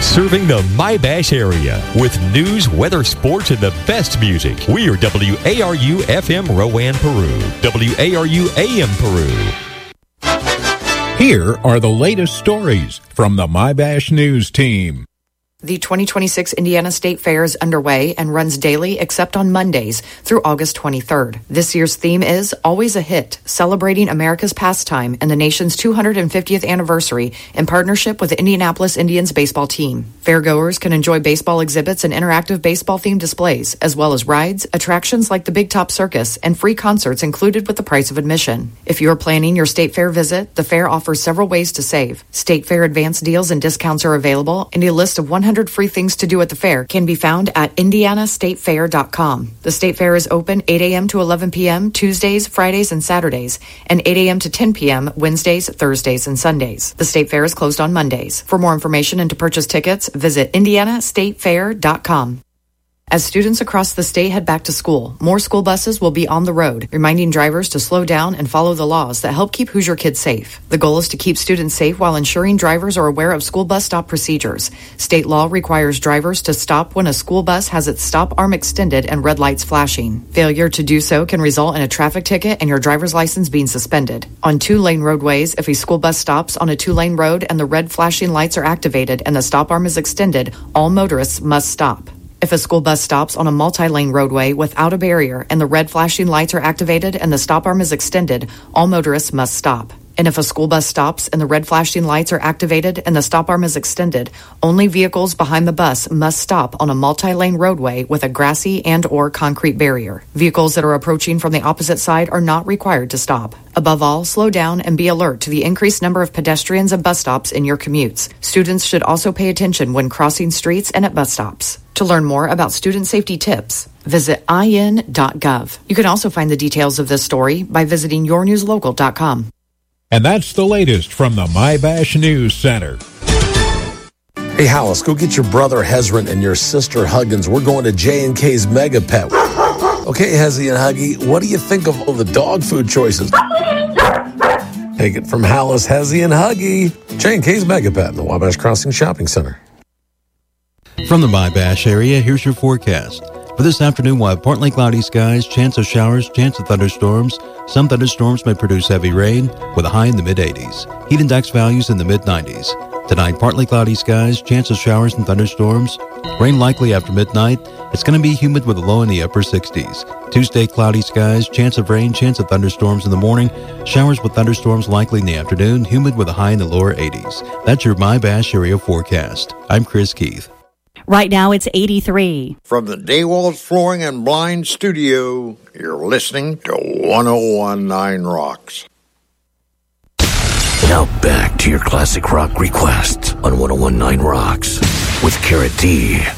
Serving the My-Bash area with news, weather, sports, and the best music. We are WARU FM Rowan, Peru. WARU AM Peru. Here are the latest stories from the My-Bash News team. The 2026 Indiana State Fair is underway and runs daily except on Mondays through August 23rd. This year's theme is Always a Hit, celebrating America's pastime and the nation's 250th anniversary in partnership with the Indianapolis Indians baseball team. Fairgoers can enjoy baseball exhibits and interactive baseball-themed displays, as well as rides, attractions like the Big Top Circus, and free concerts included with the price of admission. If you're planning your State Fair visit, the fair offers several ways to save. State Fair advance deals and discounts are available, and a list of 100 free things to do at the fair can be found at indianastatefair.com. The State Fair is open 8 a.m. to 11 p.m. Tuesdays, Fridays, and Saturdays, and 8 a.m. to 10 p.m. Wednesdays, Thursdays, and Sundays. The State Fair is closed on Mondays. For more information and to purchase tickets, visit indianastatefair.com. As students across the state head back to school, more school buses will be on the road, reminding drivers to slow down and follow the laws that help keep Hoosier kids safe. The goal is to keep students safe while ensuring drivers are aware of school bus stop procedures. State law requires drivers to stop when a school bus has its stop arm extended and red lights flashing. Failure to do so can result in a traffic ticket and your driver's license being suspended. On two-lane roadways, if a school bus stops on a two-lane road and the red flashing lights are activated and the stop arm is extended, all motorists must stop. If a school bus stops on a multi-lane roadway without a barrier and the red flashing lights are activated and the stop arm is extended, all motorists must stop. And if a school bus stops and the red flashing lights are activated and the stop arm is extended, only vehicles behind the bus must stop on a multi-lane roadway with a grassy and/or concrete barrier. Vehicles that are approaching from the opposite side are not required to stop. Above all, slow down and be alert to the increased number of pedestrians and bus stops in your commutes. Students should also pay attention when crossing streets and at bus stops. To learn more about student safety tips, visit in.gov. You can also find the details of this story by visiting yournewslocal.com. And that's the latest from the My-Bash News Center. Hey, Hollis, go get your brother Hezron and your sister Huggins. We're going to J&K's Mega Pet. Okay, Hezzy and Huggy, what do you think of all the dog food choices? Take it from Hollis, Hezzy, and Huggy. J&K's Mega Pet in the Wabash Crossing Shopping Center. From the My-Bash area, here's your forecast. For this afternoon, we'll have partly cloudy skies, chance of showers, chance of thunderstorms. Some thunderstorms may produce heavy rain with a high in the mid-80s. Heat index values in the mid-90s. Tonight, partly cloudy skies, chance of showers and thunderstorms. Rain likely after midnight. It's going to be humid with a low in the upper 60s. Tuesday, cloudy skies, chance of rain, chance of thunderstorms in the morning. Showers with thunderstorms likely in the afternoon. Humid with a high in the lower 80s. That's your My-Bash area forecast. I'm Chris Keith. Right now it's 83. From the Daywalls Flooring and Blind Studio, you're listening to 1019 Rocks. Now back to your classic rock requests on 1019 Rocks with Carrot D.